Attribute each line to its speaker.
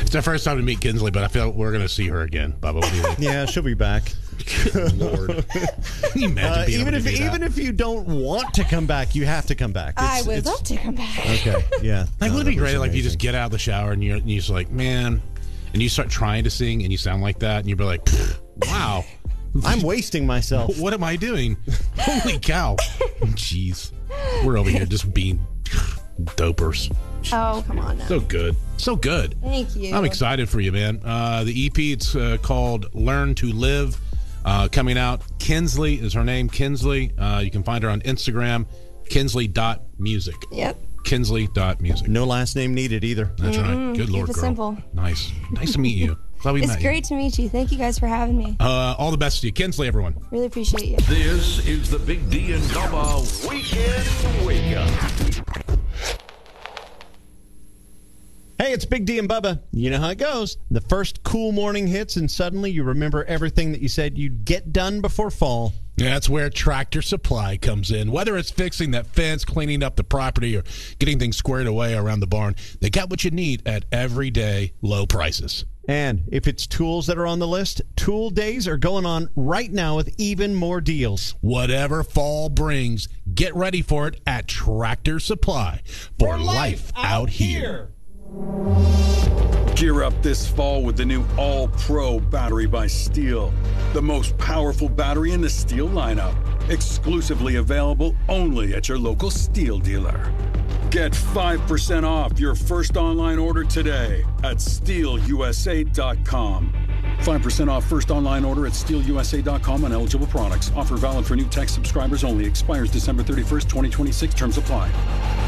Speaker 1: It's our first time to meet Kinsley, but I feel we're going to see her again. Bubba, what do you think?
Speaker 2: Yeah, she'll be back.
Speaker 1: Good Lord. Can you imagine being able to do that?
Speaker 2: Even if you don't want to come back, you have to come back.
Speaker 3: I would love to come back.
Speaker 2: Okay, yeah.
Speaker 1: Like, wouldn't it be great if you just get out of the shower and you're just like, man, and you start trying to sing and you sound like that, and you'd be like, wow.
Speaker 2: I'm wasting myself.
Speaker 1: What am I doing? Holy cow. Jeez. We're over here just being dopers.
Speaker 3: Oh, come on now.
Speaker 1: So good. So good.
Speaker 3: Thank you.
Speaker 1: I'm excited for you, man. The EP, it's called Learn to Live. Coming out. Kinsley is her name. Kinsley. You can find her on Instagram. Kinsley.music.
Speaker 3: Yep.
Speaker 1: Kinsley.music.
Speaker 2: No last name needed either.
Speaker 1: That's right. Good Lord,
Speaker 3: Keep it
Speaker 1: girl.
Speaker 3: simple.
Speaker 1: Nice. Nice to meet you. Glad we met
Speaker 3: It's great to meet you. Thank you guys for having me.
Speaker 1: All the best to you. Kinsley, everyone.
Speaker 3: Really appreciate you.
Speaker 4: This is the Big D and Bubba Weekend Wake Up.
Speaker 2: Hey, it's Big D and Bubba. You know how it goes. The first cool morning hits, and suddenly you remember everything that you said you'd get done before fall.
Speaker 1: Yeah, that's where Tractor Supply comes in. Whether it's fixing that fence, cleaning up the property, or getting things squared away around the barn, they got what you need at everyday low prices.
Speaker 2: And if it's tools that are on the list, Tool Days are going on right now with even more deals.
Speaker 1: Whatever fall brings, get ready for it at Tractor Supply for life out here.
Speaker 5: Gear up this fall with the new All-Pro battery by Steel. The most powerful battery in the Steel lineup. Exclusively available only at your local Steel dealer. Get 5% off your first online order today at SteelUSA.com. 5% off first online order at SteelUSA.com on eligible products. Offer valid for new tech subscribers only. Expires December 31st, 2026. Terms apply.